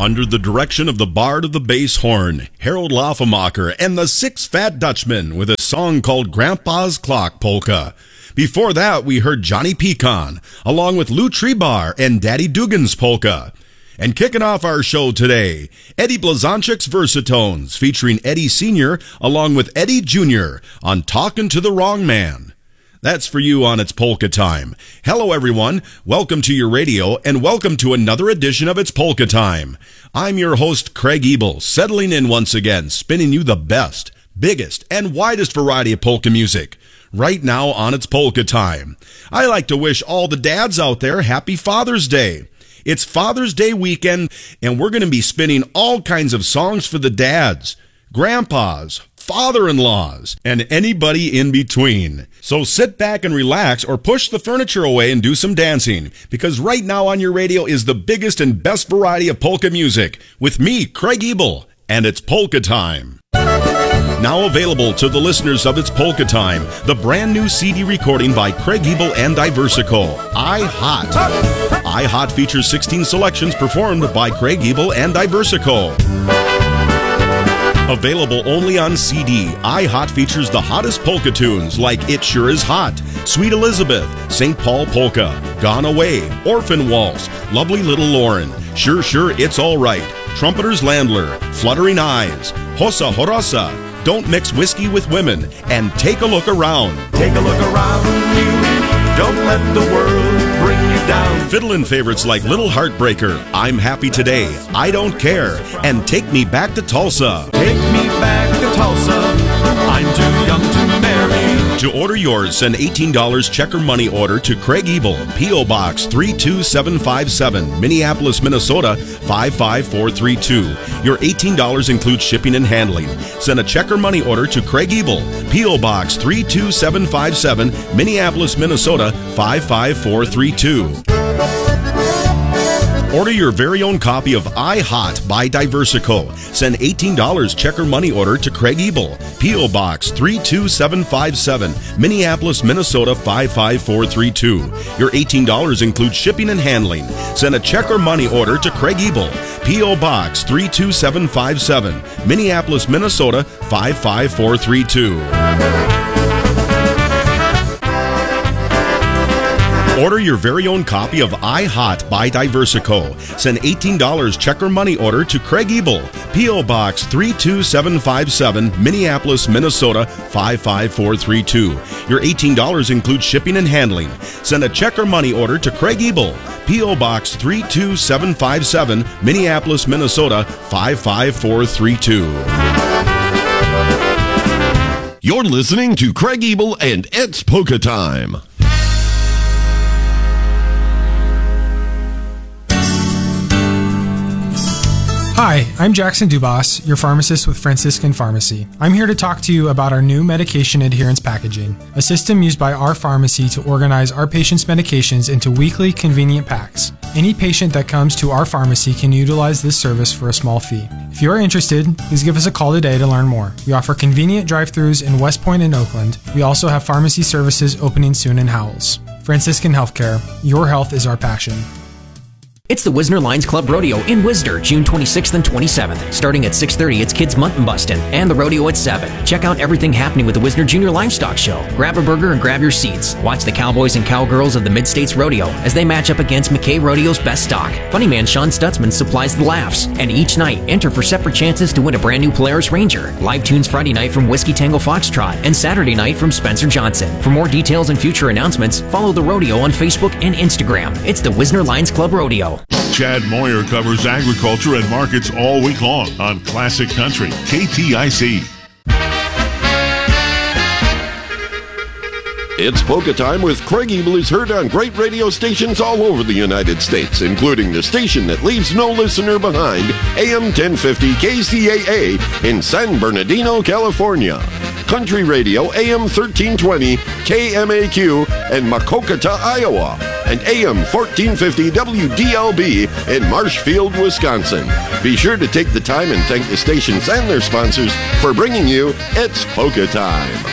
Under the direction of the Bard of the Bass Horn, Harold Laufemacher, and the Six Fat Dutchmen with a song called Grandpa's Clock Polka. Before that, we heard Johnny Pecan, along with Lou Trebar and Daddy Dugan's Polka. And kicking off our show today, Eddie Blazonczyk's Versatones, featuring Eddie Sr. along with Eddie Jr. on Talkin' to the Wrong Man. That's for you on It's Polka Time. Hello, everyone. Welcome to your radio, and welcome to another edition of It's Polka Time. I'm your host, Craig Ebel, settling in once again, spinning you the best, biggest, and widest variety of polka music. Right now on It's Polka Time. I like to wish all the dads out there happy Father's Day. It's Father's Day weekend, and we're going to be spinning all kinds of songs for the dads, grandpas, father-in-laws, and anybody in between. So sit back and relax or push the furniture away and do some dancing, because right now on your radio is the biggest and best variety of polka music with me, Craig Ebel, and It's Polka Time. Now available to the listeners of It's Polka Time, the brand new CD recording by Craig Ebel and Diversico, I Hot. I Hot features 16 selections performed by Craig Ebel and Diversico. Available only on CD, I Hot features the hottest polka tunes like It Sure Is Hot, Sweet Elizabeth, St. Paul Polka, Gone Away, Orphan Waltz, Lovely Little Lauren, Sure Sure It's All Right, Trumpeter's Landler, Fluttering Eyes, Hossa Horosa, Don't Mix Whiskey with Women, and Take a Look Around. Take a look around you. Don't let the world bring you down. Fiddlin' favorites like Little Heartbreaker, I'm Happy Today, I Don't Care, and Take Me Back to Tulsa. Take me back to Tulsa. I'm too young to marry. To order yours, send $18 check or money order to Craig Ebel, P.O. Box 32757, Minneapolis, Minnesota 55432. Your $18 includes shipping and handling. Send a check or money order to Craig Ebel, P.O. Box 32757, Minneapolis, Minnesota 55432. Order your very own copy of I Hot by Diversico. Send $18 check or money order to Craig Ebel, P.O. Box 32757, Minneapolis, Minnesota 55432. Your $18 includes shipping and handling. Send a check or money order to Craig Ebel, P.O. Box 32757, Minneapolis, Minnesota 55432. Order your very own copy of I Hot by Diversico. Send $18 check or money order to Craig Ebel, P.O. Box 32757, Minneapolis, Minnesota 55432. Your $18 includes shipping and handling. Send a check or money order to Craig Ebel, P.O. Box 32757, Minneapolis, Minnesota 55432. You're listening to Craig Ebel and It's Polka Time. Hi, I'm Jackson Dubas, your pharmacist with Franciscan Pharmacy. I'm here to talk to you about our new medication adherence packaging, a system used by our pharmacy to organize our patients' medications into weekly, convenient packs. Any patient that comes to our pharmacy can utilize this service for a small fee. If you are interested, please give us a call today to learn more. We offer convenient drive-thrus in West Point and Oakland. We also have pharmacy services opening soon in Howells. Franciscan Healthcare, your health is our passion. It's the Wisner Lions Club Rodeo in Wisner, June 26th and 27th. Starting at 6:30, it's Kids Mutton Bustin' and the rodeo at 7. Check out everything happening with the Wisner Junior Livestock Show. Grab a burger and grab your seats. Watch the cowboys and cowgirls of the Mid-States Rodeo as they match up against McKay Rodeo's best stock. Funny man Sean Stutzman supplies the laughs. And each night, enter for separate chances to win a brand new Polaris Ranger. Live tunes Friday night from Whiskey Tango Foxtrot and Saturday night from Spencer Johnson. For more details and future announcements, follow the rodeo on Facebook and Instagram. It's the Wisner Lions Club Rodeo. Chad Moyer covers agriculture and markets all week long on Classic Country, KTIC. It's Polka Time with Craig Ebel is heard on great radio stations all over the United States, including the station that leaves no listener behind, AM 1050 KCAA in San Bernardino, California. Country Radio, AM 1320 KMAQ in Makokata, Iowa, and AM 1450 WDLB in Marshfield, Wisconsin. Be sure to take the time and thank the stations and their sponsors for bringing you It's Polka Time.